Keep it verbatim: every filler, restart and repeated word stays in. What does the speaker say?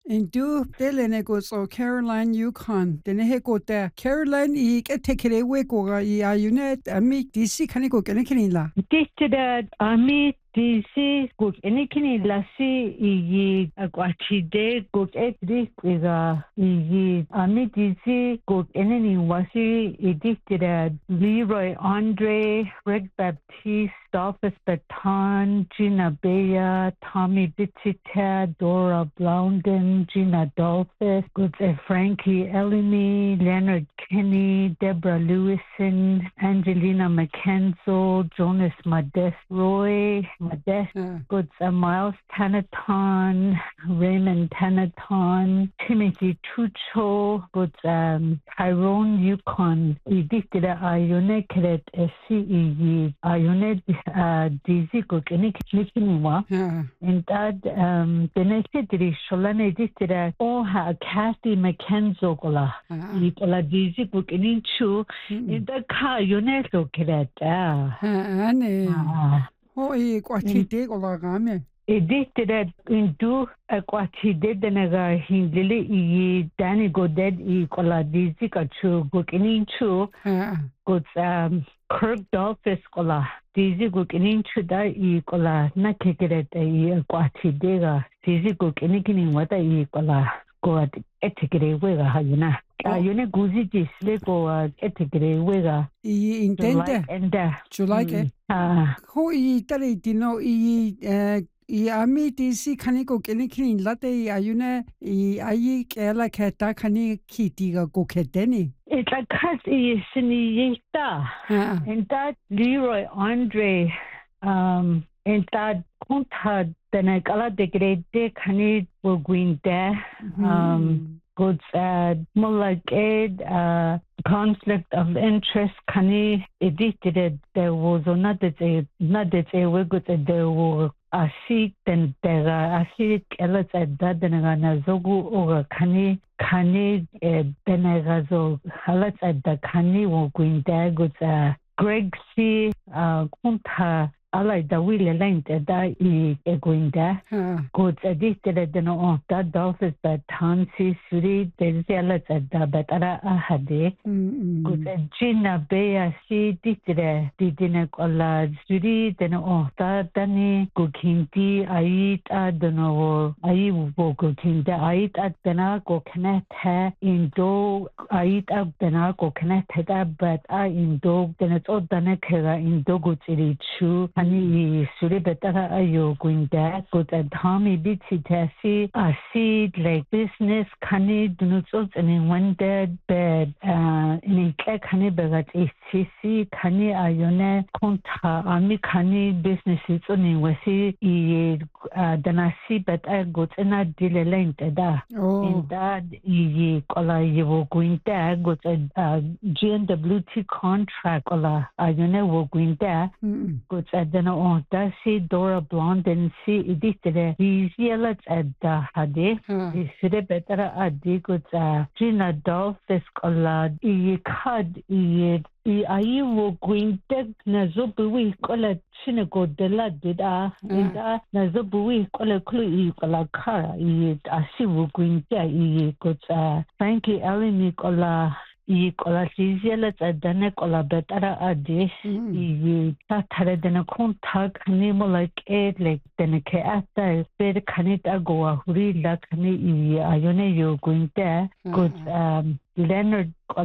Indu telene go so Caroline Yukon dene go te Caroline I ke tekere we go ga I ayune ami disi khani go kene khinila Tisteda ami disi go ene kini lasi I akwachide go etri kwega I ami disi go ene ni wasi idisteda Leroy Andre Rick Baptiste Dolphus Baton Gina Bea Tommy Bitzita Dora Blounden Gina Dolphus good Frankie Eleni Leonard Kenny Deborah Lewison Angelina McKenzel Jonas Modest Roy Modest uh, good Miles Tanaton Raymond Tanaton Timothy Tucho good um, Tyrone Yukon Idistida Ayone Kret S C E Ayone uh, Dizzy good any Nikinwa uh, and that um the next day Sholane Idistida oh ha Kathy McKenzel gola Ikola Dizzy book in chu in the car Yoneso Kret ah ane ho I kwati de go la game Idistida into a quati did the nega hindley E Danny Godet Ikola Dizzy kachu book in chu good um Kirk Dolphus kola Dizzy go kinin chuda I kola na kekeret I kwati dega Dizzy go kinin wata I kola go at etikere wega hayuna ayune guzi jisle go etikere wega I intende enda July ke ah ho I tale dino I I ami disi khani go kene khin late I ayune I ayi kela kheta khani khiti ga go kheteni it's a cuz is siniyita and that Leroy Andre um and that kunta the kala de grade khani wo guinde um good sad mulaked uh conflict of interest khani edited there was another day not that they were good there were Asik dan tera asik elat ada dengan zogu oga kani kani dengan zo halat ada kani wo guinda guza Greg C kunta alai da wile length da I guinda guza distela deno on da dolphus da tansi suri dezela ada batara ahade guza Gina Bea si distela didina kola suri deno on da dani Gukinti ait adano ai wo gukinta ait adana go connect ha indo ait adana go connect ha but I indo dana odana kera indo gutsiri chu ani sure betara ayo guinda go the Tommy bitsi tasi asi like business kani dunuts and one dead bed uh in a kani begat sisi kani ayone konta ami kani business is only wasi I danasi but I got ena dilelent da in that I kola yevo guinta got a G N W T contract kola ayone wo guinta got adana on da si Dora Blondin si idistere yela at da hade isire betara adi got Gina Dolphus kola I kad I I ai wo guinte na zobuwi kola chine de la dida ida na zobuwi kola klu I kola kara I asi wo guinte I kota Frankie Eleni kola I kola sizela tadane kola betara adi I ta tare dena kontak ni mo like it like dena ke ata per kanita goa huri la kani I ayone yo guinte good um Leonard